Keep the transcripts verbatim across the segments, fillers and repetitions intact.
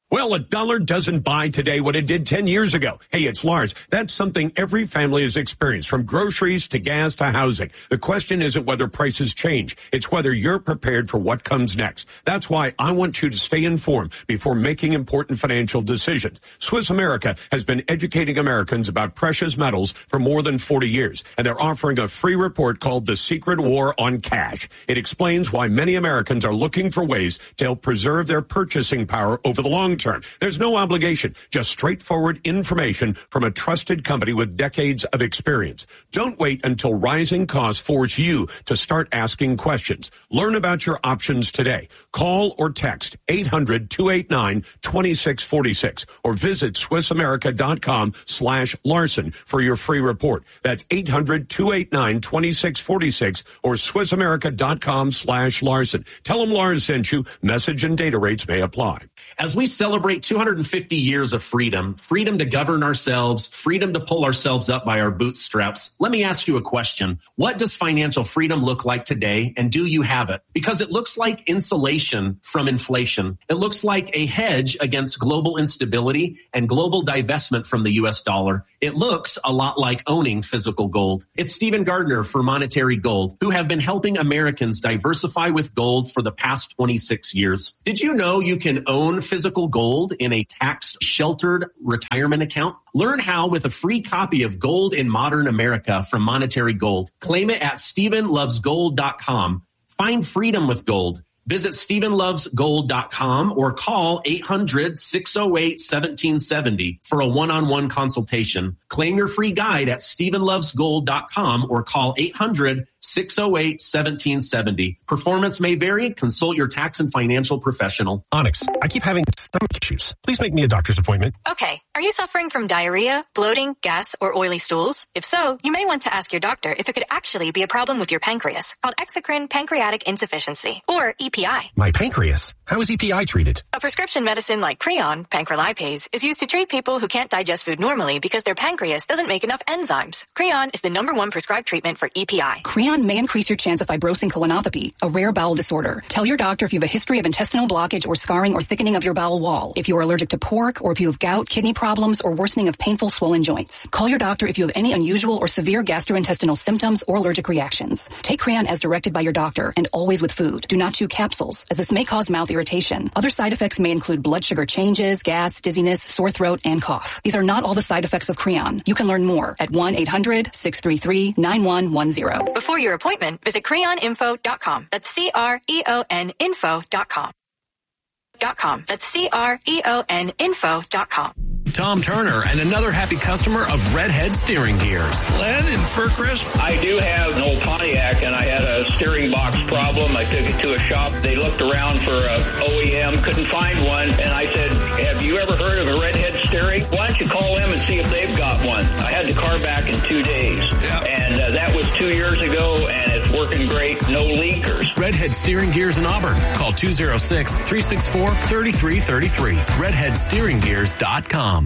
Well, a dollar doesn't buy today what it did ten years ago. Hey, it's Lars. That's something every family has experienced, from groceries to gas to housing. The question isn't whether prices change. It's whether you're prepared for what comes next. That's why I want you to stay informed before making important financial decisions. Swiss America has been educating Americans about precious metals for more than forty years, and they're offering a free report called The Secret War on Cash. It explains why many Americans are looking for ways to help preserve their purchasing power over the long term. There's no obligation, just straightforward information from a trusted company with decades of experience. Don't wait until rising costs force you to start asking questions. Learn about your options today. Call or text eight hundred, two eight nine, two six four six or visit SwissAmerica.com slash Larson for your free report. That's eight hundred, two eight nine, two six four six or SwissAmerica.com slash Larson. Tell them Lars sent you. Message and data rates may apply. As we celebrate two hundred fifty years of freedom, freedom to govern ourselves, freedom to pull ourselves up by our bootstraps, let me ask you a question. What does financial freedom look like today, and do you have it? Because it looks like insulation from inflation. It looks like a hedge against global instability and global divestment from the U S dollar. It looks a lot like owning physical gold. It's Stephen Gardner for Monetary Gold, who have been helping Americans diversify with gold for the past twenty-six years. Did you know you can own physical gold in a tax-sheltered retirement account? Learn how with a free copy of Gold in Modern America from Monetary Gold. Claim it at Stephen Loves Gold dot com. Find freedom with gold. Visit Stephen Loves Gold dot com or call eight hundred, six oh eight, one seven seven oh for a one-on-one consultation. Claim your free guide at Stephen Loves Gold dot com or call eight hundred, six oh eight, one seven seven oh. Performance may vary. Consult your tax and financial professional. Onyx, I keep having stomach issues. Please make me a doctor's appointment. Okay. Are you suffering from diarrhea, bloating, gas, or oily stools? If so, you may want to ask your doctor if it could actually be a problem with your pancreas, called exocrine pancreatic insufficiency, or E P I. My pancreas? How is E P I treated? A prescription medicine like Creon, pancrelipase, is used to treat people who can't digest food normally because their pancreas doesn't make enough enzymes. Creon is the number one prescribed treatment for E P I. Creon may increase your chance of fibrosing colonopathy, a rare bowel disorder. Tell your doctor if you have a history of intestinal blockage or scarring or thickening of your bowel wall, if you are allergic to pork, or if you have gout, kidney problems, or worsening of painful swollen joints. Call your doctor if you have any unusual or severe gastrointestinal symptoms or allergic reactions. Take Creon as directed by your doctor and always with food. Do not chew capsules, as this may cause mouth irritation. Other side effects may include blood sugar changes, gas, dizziness, sore throat, and cough. These are not all the side effects of Creon. You can learn more at one eight hundred, six three three, nine one one zero. Before your appointment, visit creon info dot com. That's C R E O N info dot com. Dot com. That's C R E O N info dot com. Tom Turner and another happy customer of Redhead Steering Gears. Len in Fircrest? I do have an old Pontiac, and I had a steering box problem. I took it to a shop. They looked around for a O E M, couldn't find one, and I said, have you ever heard of a Redhead Steering? Why don't you call them and see if they've got one? I had the car back in two days, yeah. and uh, that was two years ago, and it's working great, no leakers. Redhead Steering Gears in Auburn. Call two oh six, three six four, three three three three. redhead steering gears dot com.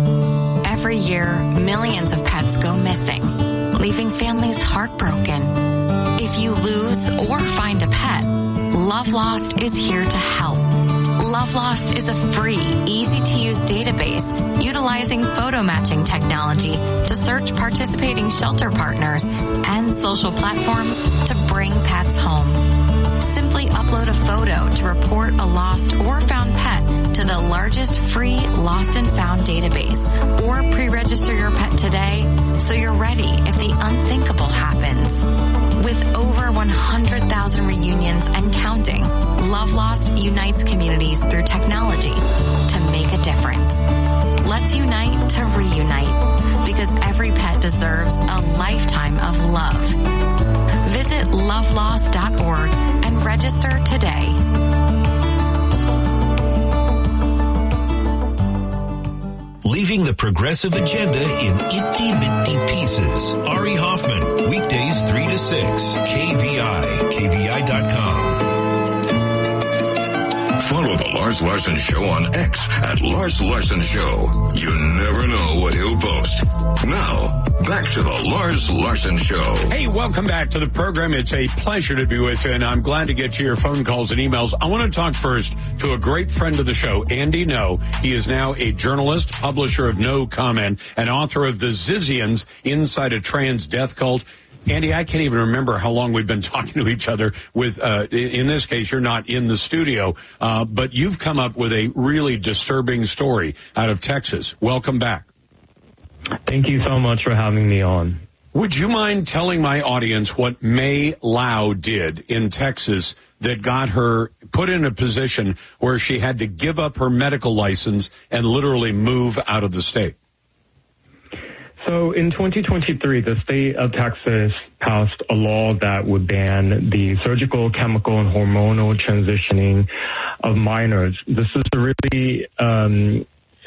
Every year, millions of pets go missing, leaving families heartbroken. If you lose or find a pet, Love Lost is here to help. Love Lost is a free, easy-to-use database utilizing photo matching technology to search participating shelter partners and social platforms to bring pets home. Simply upload a photo to report a lost or found pet to the largest free lost and found database, or pre-register your pet today so you're ready if the unthinkable happens. With over one hundred thousand reunions and counting, Love Lost unites communities through technology to make a difference. Let's unite to reunite, because every pet deserves a lifetime of love. Visit love lost dot org and register today. Leaving the progressive agenda in itty-bitty pieces. Ari Hoffman, weekdays three to six, K V I, K V I dot com. Follow The Lars Larson Show on X at Lars Larson Show. You never know what he'll post. Now, back to The Lars Larson Show. Hey, welcome back to the program. It's a pleasure to be with you, and I'm glad to get to your phone calls and emails. I want to talk first to a great friend of the show, Andy Ngo. He is now a journalist, publisher of No Comment, and author of The Zizians, Inside a Trans Death Cult. Andy, I can't even remember how long we've been talking to each other with, uh, in this case, you're not in the studio, uh, but you've come up with a really disturbing story out of Texas. Welcome back. Thank you so much for having me on. Would you mind telling my audience what May Lau did in Texas that got her put in a position where she had to give up her medical license and literally move out of the state? So in twenty twenty-three, the state of Texas passed a law that would ban the surgical, chemical, and hormonal transitioning of minors. This is a really, um,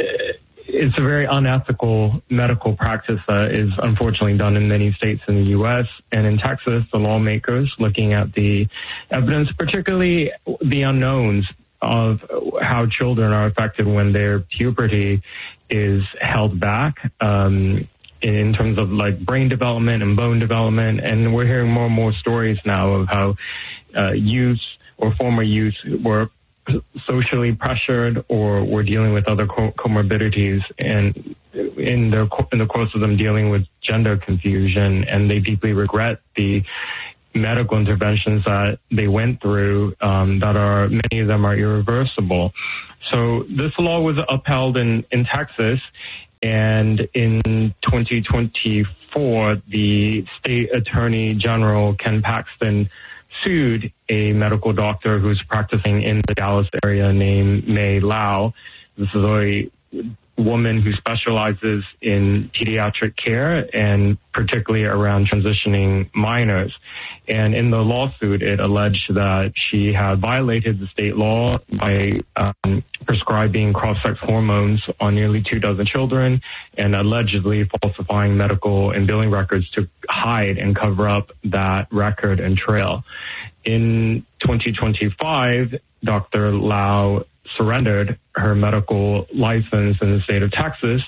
it's a very unethical medical practice that is unfortunately done in many states in the U S. And in Texas, the lawmakers, looking at the evidence, particularly the unknowns of how children are affected when their puberty is held back, um, in terms of like brain development and bone development. And we're hearing more and more stories now of how uh, youth or former youth were socially pressured or were dealing with other co- comorbidities and in their in the course of them dealing with gender confusion, and they deeply regret the medical interventions that they went through, um, that are, many of them are irreversible. So this law was upheld in, in Texas. And in twenty twenty-four, the state attorney general, Ken Paxton, sued a medical doctor who's practicing in the Dallas area named May Lau. This is a woman who specializes in pediatric care and particularly around transitioning minors. And in the lawsuit, it alleged that she had violated the state law by um, prescribing cross-sex hormones on nearly two dozen children and allegedly falsifying medical and billing records to hide and cover up that record and trail. In twenty twenty-five, Doctor Lau surrendered her medical license in the state of Texas,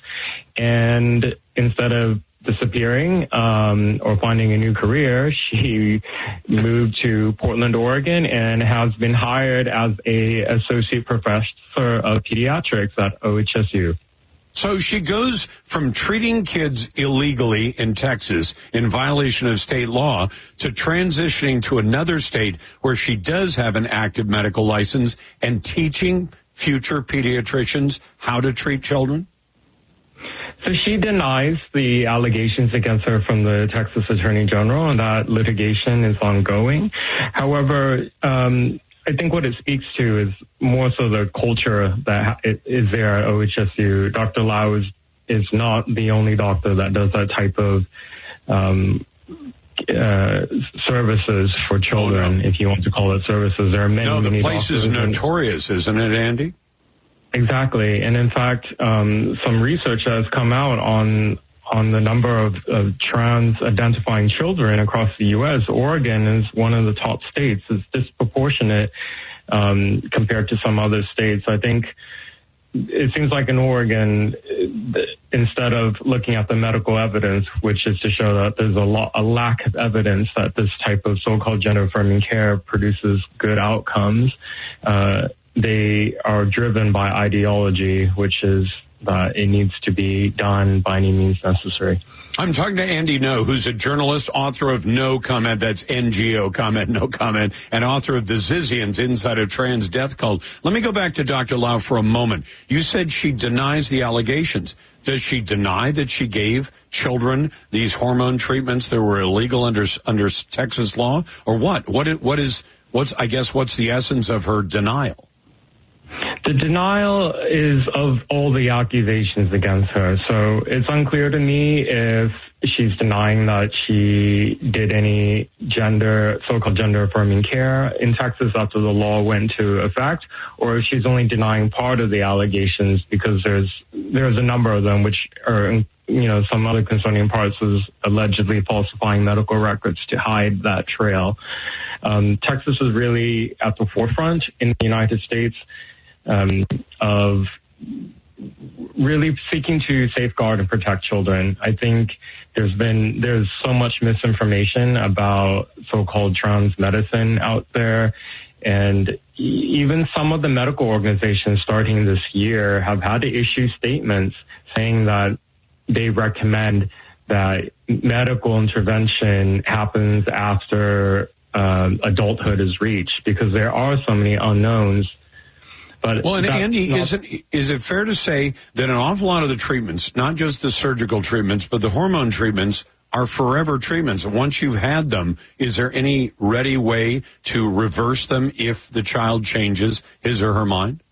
and instead of disappearing um, or finding a new career, she moved to Portland, Oregon, and has been hired as a associate professor of pediatrics at O H S U. So she goes from treating kids illegally in Texas in violation of state law to transitioning to another state where she does have an active medical license and teaching future pediatricians how to treat children? So she denies the allegations against her from the Texas Attorney General, and that litigation is ongoing. However, um, I think what it speaks to is more so the culture that is there at O H S U. Doctor Lau is, is not the only doctor that does that type of um, uh, services for children, oh, no. if you want to call it services. There are many, no, the many place is notorious, isn't it, Andy? Exactly. And in fact, um, some research has come out on on the number of, of trans-identifying children across the U S. Oregon is one of the top states. It's disproportionate um, compared to some other states. I think it seems like in Oregon, instead of looking at the medical evidence, which is to show that there's a, lo- a lack of evidence that this type of so-called gender-affirming care produces good outcomes, uh, they are driven by ideology, which is that it needs to be done by any means necessary. I'm talking to Andy Ngo, who's a journalist, author of No Comment, that's N G O comment, No Comment, and author of The Zizians, Inside a Trans Death Cult. Let me go back to Doctor Lau for a moment. You said she denies the allegations. Does she deny that she gave children these hormone treatments that were illegal under under Texas law, or what? What is, what is what's I guess what's the essence of her denial? The denial is of all the accusations against her. So it's unclear to me if she's denying that she did any gender, so-called gender-affirming care in Texas after the law went into effect, or if she's only denying part of the allegations, because there's there's a number of them which are you know, some other concerning parts was allegedly falsifying medical records to hide that trail. Um, Texas is really at the forefront in the United States um, of really seeking to safeguard and protect children. I think there's been, there's so much misinformation about so-called trans medicine out there. And even some of the medical organizations starting this year have had to issue statements saying that they recommend that medical intervention happens after uh, adulthood is reached, because there are so many unknowns. But well, and Andy, not, is it is it fair to say that an awful lot of the treatments, not just the surgical treatments, but the hormone treatments, are forever treatments? Once you've had them, is there any ready way to reverse them if the child changes his or her mind?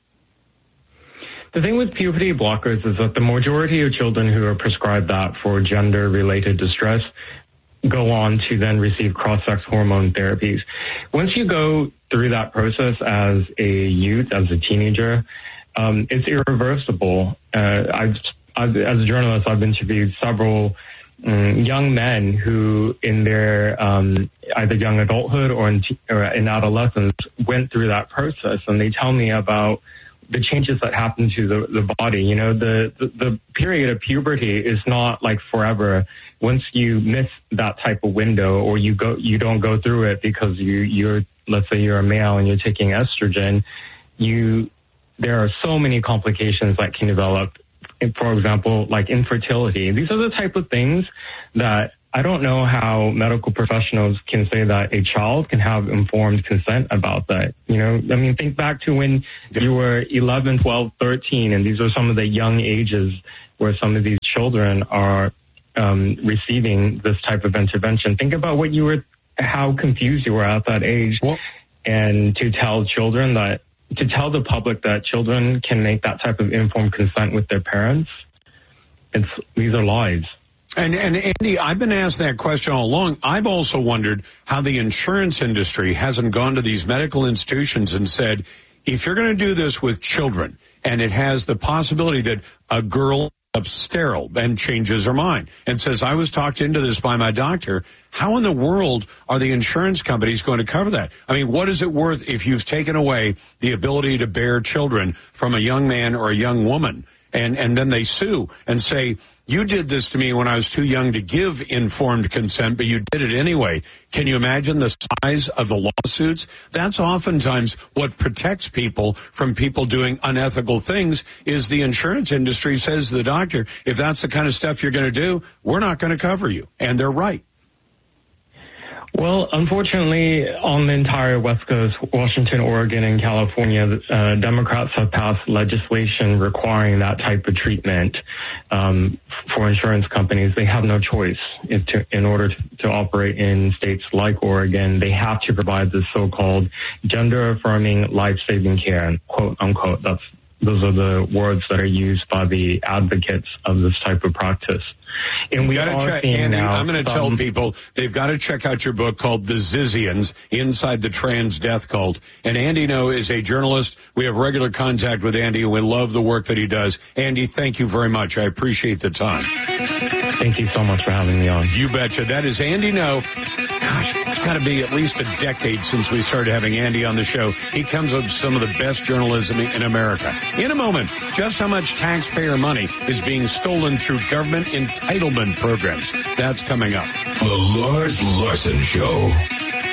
The thing with puberty blockers is that the majority of children who are prescribed that for gender-related distress go on to then receive cross-sex hormone therapies. Once you go through that process as a youth, as a teenager, um, it's irreversible. Uh, I've, I've, as a journalist, I've interviewed several um, young men who, in their um, either young adulthood or in, t- or in adolescence, went through that process, and they tell me about the changes that happen to the, the body. You know, the, the, the period of puberty is not like forever. Once you miss that type of window, or you go, you don't go through it because you, you're, let's say you're a male and you're taking estrogen, you, there are so many complications that can develop. For example, like infertility. These are the type of things that I don't know how medical professionals can say that a child can have informed consent about that. You know, I mean, think back to when you were eleven, twelve, thirteen, and these are some of the young ages where some of these children are um, receiving this type of intervention. Think about what you were, how confused you were at that age. Well, and to tell children that, to tell the public that children can make that type of informed consent with their parents, it's, these are lies. And, and Andy, I've been asked that question all along. I've also wondered how the insurance industry hasn't gone to these medical institutions and said, if you're going to do this with children, and it has the possibility that a girl up sterile and changes her mind and says, I was talked into this by my doctor, how in the world are the insurance companies going to cover that? I mean, what is it worth if you've taken away the ability to bear children from a young man or a young woman, and, and then they sue and say, you did this to me when I was too young to give informed consent, but you did it anyway. Can you imagine the size of the lawsuits? That's oftentimes what protects people from people doing unethical things, is the insurance industry says to the doctor, if that's the kind of stuff you're going to do, we're not going to cover you. And they're right. Well, unfortunately, on the entire West Coast, Washington, Oregon, and California, uh, Democrats have passed legislation requiring that type of treatment um, for insurance companies. They have no choice. If to, in order to, to operate in states like Oregon, they have to provide this so-called gender-affirming life-saving care, quote unquote. That's those are the words that are used by the advocates of this type of practice. And we gotta are check, seeing Andy, now I'm going to some, tell people they've got to check out your book called The Zizians, Inside the Trans Death Cult. And Andy No is a journalist. We have regular contact with Andy, and we love the work that he does. Andy, thank you very much. I appreciate the time. Thank you so much for having me on. You betcha. That is Andy No. Gosh, it's got to be at least a decade since we started having Andy on the show. He comes up with some of the best journalism in America. In a moment, just how much taxpayer money is being stolen through government entitlement programs. That's coming up. The Lars Larson Show.